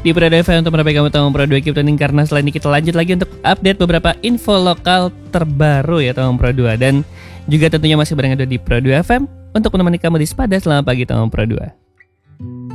di Pro 2 FM untuk menemani kamu Teman Pro 2 Keep Tuning, karena selain ini kita lanjut lagi untuk update beberapa info lokal terbaru ya Teman Pro 2, dan juga tentunya masih berada di Pro 2 FM untuk menemani kamu di Sepada. Selamat pagi Teman Pro 2.